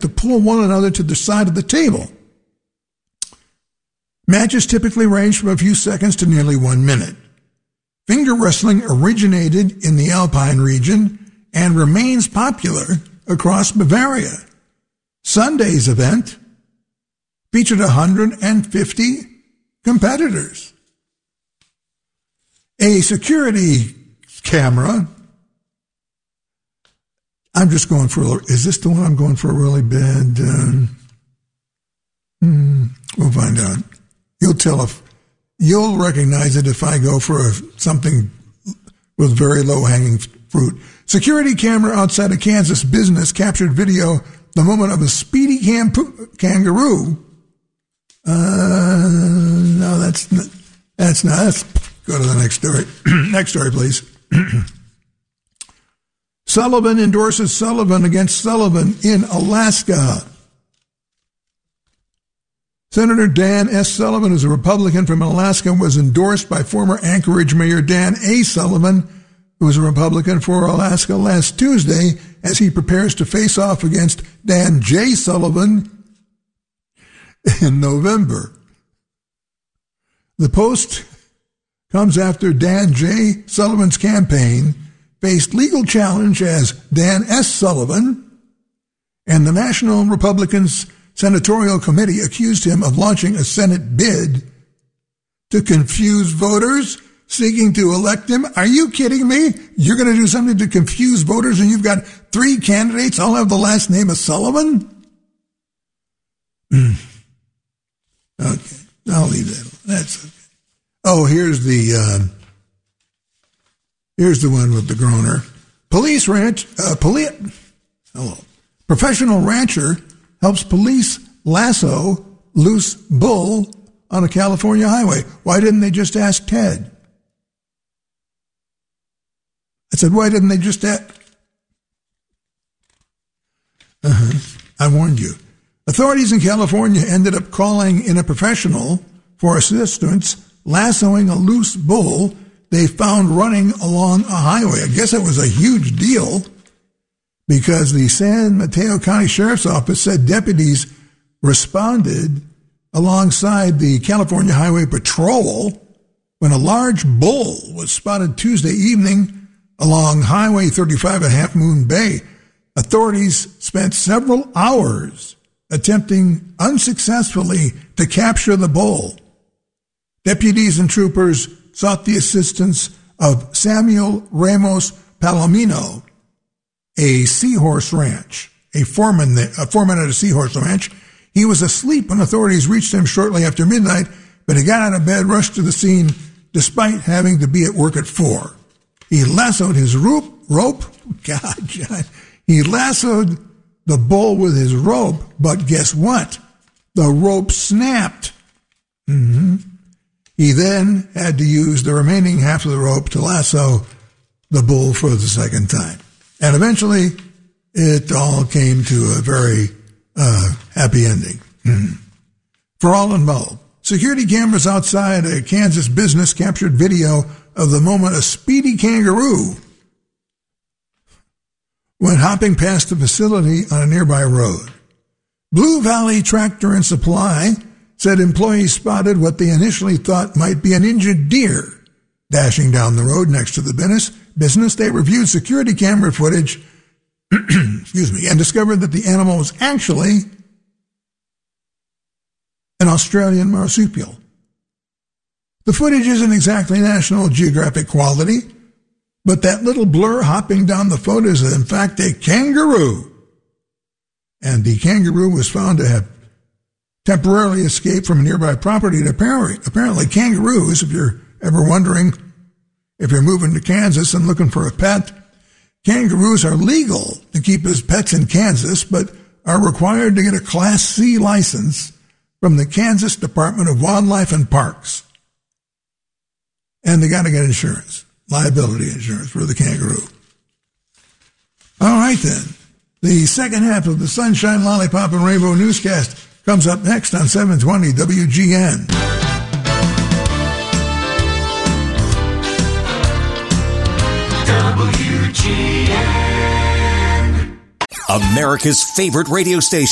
to pull one another to the side of the table. Matches typically range from a few seconds to nearly 1 minute. Finger wrestling originated in the Alpine region and remains popular across Bavaria. Sunday's event featured 150 competitors. A security camera, I'm just going for, is this the one I'm going for really bad? We'll find out. You'll recognize it if I go for something with very low-hanging fruit. Security camera outside a Kansas business captured video the moment of a speedy kangaroo. No, that's not. Let's go to the next story. Next story, please. Sullivan endorses Sullivan against Sullivan in Alaska. Senator Dan S. Sullivan, who's a Republican from Alaska, was endorsed by former Anchorage Mayor Dan A. Sullivan, who was a Republican for Alaska, last Tuesday as he prepares to face off against Dan J. Sullivan in November. The post comes after Dan J. Sullivan's campaign faced legal challenge as Dan S. Sullivan, and the National Republicans Senatorial Committee accused him of launching a Senate bid to confuse voters seeking to elect him. Are you kidding me? You're going to do something to confuse voters and you've got 3 candidates all have the last name of Sullivan? Okay, I'll leave that. That's okay. Oh, here's the one with the groaner. Professional rancher helps police lasso loose bull on a California highway. Why didn't they just ask Ted? I said, why didn't they just ask? I warned you. Authorities in California ended up calling in a professional for assistance, lassoing a loose bull they found running along a highway. I guess it was a huge deal because the San Mateo County Sheriff's Office said deputies responded alongside the California Highway Patrol when a large bull was spotted Tuesday evening along Highway 35 at Half Moon Bay. Authorities spent several hours attempting unsuccessfully to capture the bull. Deputies and troopers sought the assistance of Samuel Ramos Palomino, a seahorse ranch, a foreman at a seahorse ranch. He was asleep when authorities reached him shortly after midnight, but he got out of bed, rushed to the scene, despite having to be at work at 4. He lassoed his rope. He lassoed the bull with his rope, but guess what? The rope snapped. He then had to use the remaining half of the rope to lasso the bull for the second time. And eventually, it all came to a very happy ending for all involved. Security cameras outside a Kansas business captured video of the moment a speedy kangaroo went hopping past the facility on a nearby road. Blue Valley Tractor and Supply said employees spotted what they initially thought might be an injured deer dashing down the road next to the business. They reviewed security camera footage and discovered that the animal was actually an Australian marsupial. The footage isn't exactly National Geographic quality, but that little blur hopping down the photo is in fact a kangaroo. And the kangaroo was found to have temporarily escaped from a nearby property. And apparently kangaroos, if you're ever wondering if you're moving to Kansas and looking for a pet, kangaroos are legal to keep as pets in Kansas, but are required to get a Class C license from the Kansas Department of Wildlife and Parks. And they got to get insurance, liability insurance for the kangaroo. All right, then. The second half of the Sunshine, Lollipop, and Rainbow newscast comes up next on 720 WGN. WGN. America's favorite radio station.